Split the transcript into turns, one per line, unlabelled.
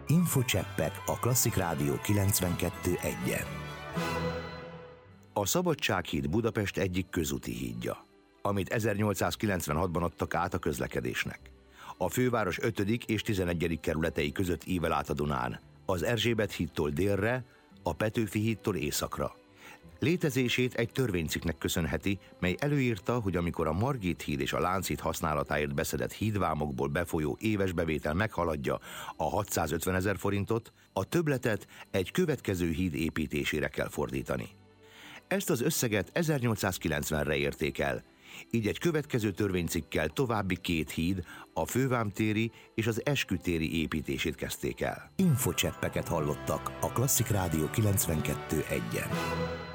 Infocseppek a Klasszik Rádió 92.1-en. A Szabadsághíd Budapest egyik közúti hídja, amit 1896-ban adtak át a közlekedésnek. A főváros 5. és 11. kerületei között ível át a Dunán, az Erzsébet hídtól délre, a Petőfi hídtól északra. Létezését egy törvénycikknek köszönheti, mely előírta, hogy amikor a Margit híd és a Lánchíd használatáért beszedett hídvámokból befolyó éves bevétel meghaladja a 650 000 forintot, a többletet egy következő híd építésére kell fordítani. Ezt az összeget 1890-re érték el, így egy következő törvénycikkkel további 2 híd, a Fővámtéri és az Eskütéri építését kezdték el. Infocseppeket hallottak a Klasszik Rádió 92.1-en.